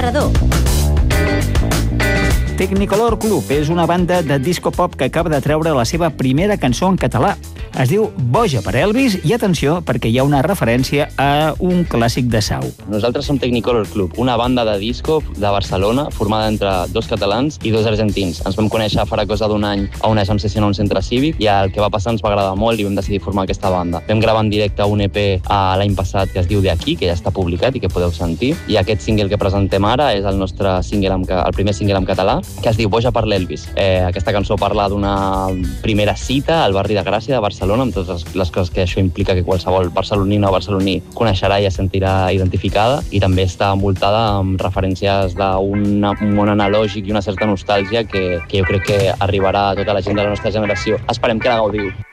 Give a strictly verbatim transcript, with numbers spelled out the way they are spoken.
Technicolor Club és una banda de disco pop que acaba de treure la seva primera cançó en català. Es diu Boja per Elvis i atenció perquè hi ha una referència a un clàssic de Sau. Nosaltres som Technicolor Club, una banda de disco de Barcelona formada entre dos catalans i dos argentins. Ens vam conèixer farà cosa d'un any a una jam session a un centre cívic i el que va passar ens va agradar molt i vam decidir formar aquesta banda. Vam gravar en directe un E P l'any passat que es diu De Aquí, que ja està publicat i que podeu sentir, i aquest single que presentem ara és el nostre single, amb, el primer single en català, que es diu Boja per l'Elvis. Eh, aquesta cançó parla d'una primera cita al barri de Gràcia de Barcelona, amb totes les coses que això implica que qualsevol barcelonina o barceloní coneixerà i es sentirà identificada, i també està envoltada amb referències d'un món analògic i una certa nostàlgia que, que jo crec que arribarà a tota la gent de la nostra generació. Esperem que la gaudiu.